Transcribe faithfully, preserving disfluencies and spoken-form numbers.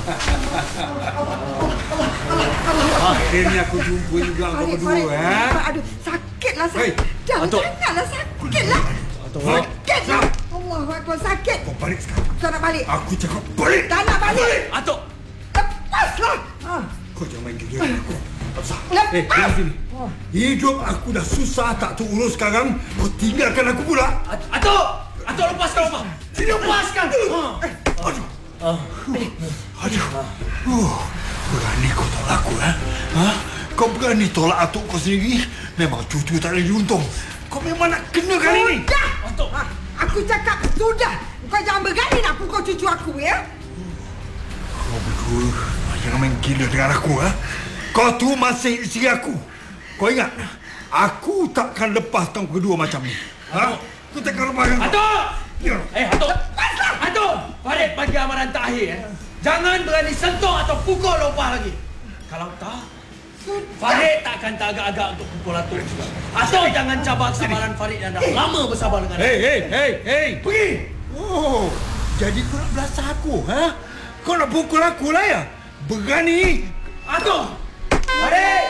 Akhirnya aku jumpa juga kau berdua, eh? Aduh, sakitlah Hey, sakit. Jangan, Atuk. janganlah sakitlah. Atuk. Sakitlah. Allahu Akbar, sakit. Kau balik sekarang. Kau nak balik? Aku cakap balik. Tak nak balik. Atuk. Lepaslah. Ha. Kau jangan main gila dengan aku. Tak usah. Lepas. Eh, tengok sini. Hidup aku dah susah tak terurus sekarang. Kau tinggalkan aku pula. Atuk! Atuk lepaskan Opah. Sini lepaskan. Aduh. Aduh. Uh, berani kau tolak aku, eh? Ha? Kau berani tolak atuk kau sendiri? Memang cucu tak ada diuntung. Kau memang nak kena kali ni. Sudah. Atuk. Ha. Aku cakap sudah. Kau jangan berani nak pukul cucu aku, ya? Kau berdua jangan main gila dengan aku, ha? Kau tu masih isteri aku. Kau ingat, aku takkan lepas kau kedua macam ni. Ha? Kau takkan lepaskan kau. Atuk! Ya. Eh, Atuk. Atuk! Farid bagi amaran terakhir, eh. Jangan berani sentuh atau pukul Opah lagi. Kalau tak, Farid takkan teragak-agak untuk pukul Atuk juga. Atuk jangan cabar kesabaran Farid yang dah lama bersabar dengan Hei, hei, hei, hei. Pergi! Oh, jadi kau nak belasah aku, ha? Kau nak pukul aku lah, ya? Berani? Atuk! Farid!